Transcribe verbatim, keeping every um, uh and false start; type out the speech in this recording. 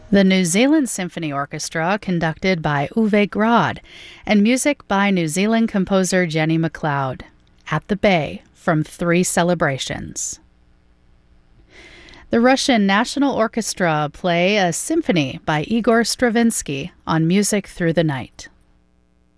The New Zealand Symphony Orchestra, conducted by Uwe Grad, and music by New Zealand composer Jenny MacLeod. At the Bay, from Three Celebrations. The Russian National Orchestra play a symphony by Igor Stravinsky on Music Through the Night.